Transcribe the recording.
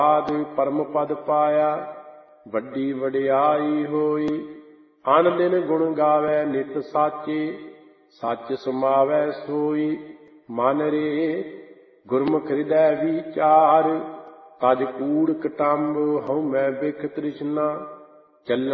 ਬਾਦ ਪਰਮ ਪਦ ਪਾਇਆ, ਵੱਡੀ ਵਡਿਆਈ ਹੋਈ। ਅਨ ਦਿਨ ਗੁਣ ਗਾਵੈ ਨਿਤ ਸਾਚੇ, ਸੱਚ ਸਮਾਵੈ ਸੋਈ। ਮਨ ਰੇ ਗੁਰਮੁਖ ਹਿਰਦੈ ਵਿਚਾਰ, ਤਜ ਕੂੜ ਕਟੰਬ ਹਉਮੈ ਬਿਖ ਤ੍ਰਿਸ਼ਨਾ। ਚੱਲਣ